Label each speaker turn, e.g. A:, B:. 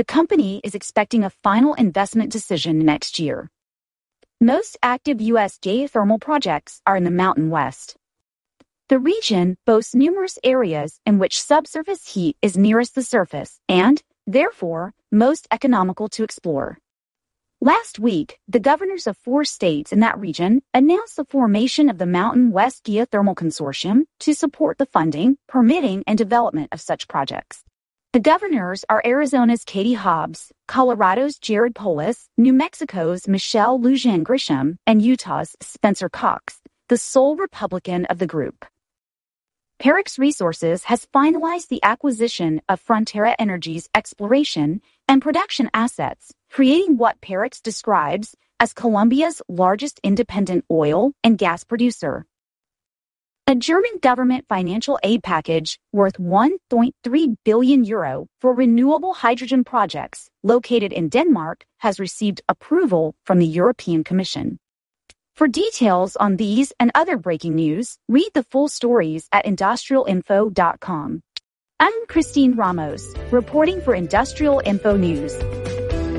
A: The company is expecting a final investment decision next year. Most active U.S. geothermal projects are in the Mountain West. The region boasts numerous areas in which subsurface heat is nearest the surface and, therefore, most economical to explore. Last week, the governors of 4 states in that region announced the formation of the Mountain West Geothermal Consortium to support the funding, permitting, and development of such projects. The governors are Arizona's Katie Hobbs, Colorado's Jared Polis, New Mexico's Michelle Lujan Grisham, and Utah's Spencer Cox, the sole Republican of the group. Parex Resources has finalized the acquisition of Frontera Energy's exploration and production assets, creating what Parex describes as Colombia's largest independent oil and gas producer. A German government financial aid package worth €1.3 billion for renewable hydrogen projects located in Denmark has received approval from the European Commission. For details on these and other breaking news, read the full stories at industrialinfo.com. I'm Christine Ramos, reporting for Industrial Info News.